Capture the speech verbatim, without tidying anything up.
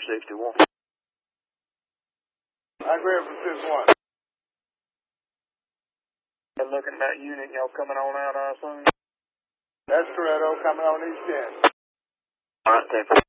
sixty-one. I agree from six one. Looking at that unit, y'all coming on out, I assume? That's correct, oh, coming on East ten. All right, ten four.